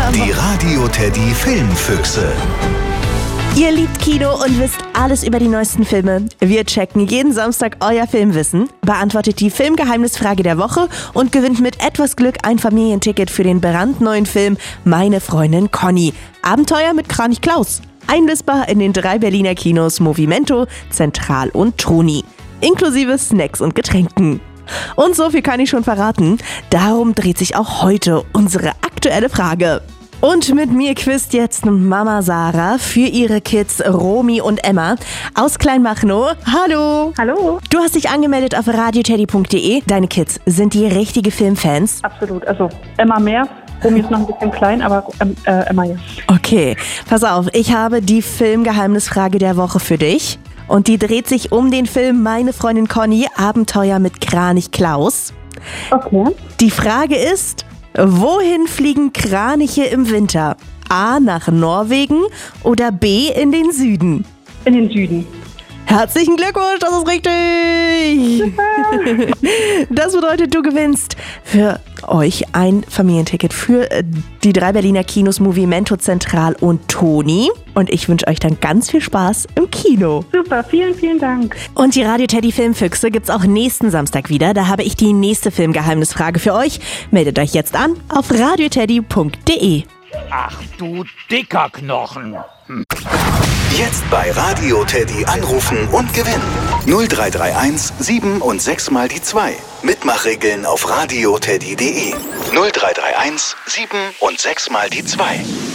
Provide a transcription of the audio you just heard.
Die Radio Teddy Filmfüchse. Ihr liebt Kino und wisst alles über die neuesten Filme. Wir checken jeden Samstag euer Filmwissen, beantwortet die Filmgeheimnisfrage der Woche und gewinnt mit etwas Glück ein Familienticket für den brandneuen Film Meine Freundin Conny. Abenteuer mit Kranich Klaus. Einlösbar in den 3 Berliner Kinos Movimento, Zentral und Toni. Inklusive Snacks und Getränken. Und so viel kann ich schon verraten. Darum dreht sich auch heute unsere aktuelle Frage. Und mit mir quizt jetzt Mama Sarah für ihre Kids Romy und Emma aus Kleinmachnow. Hallo! Hallo! Du hast dich angemeldet auf radioteddy.de. Deine Kids, sind die richtige Filmfans? Absolut, also Emma mehr. Romy ist noch ein bisschen klein, aber Emma ja. Okay, pass auf, ich habe die Filmgeheimnisfrage der Woche für dich. Und die dreht sich um den Film Meine Freundin Conny, Abenteuer mit Kranich Klaus. Okay. Die Frage ist, wohin fliegen Kraniche im Winter? A, nach Norwegen oder B, in den Süden? In den Süden. Herzlichen Glückwunsch, das ist richtig! Das bedeutet, du gewinnst für euch ein Familienticket für die 3 Berliner Kinos Movimento, Zentral und Toni. Und ich wünsche euch dann ganz viel Spaß im Kino. Super, vielen, vielen Dank. Und die Radio Teddy Filmfüchse gibt's auch nächsten Samstag wieder. Da habe ich die nächste Filmgeheimnisfrage für euch. Meldet euch jetzt an auf radioteddy.de. Ach du dicker Knochen. Jetzt bei Radio Teddy anrufen und gewinnen. 0331 7 und 6 mal die 2. Mitmachregeln auf radioteddy.de. 0331 7 und 6 mal die 2.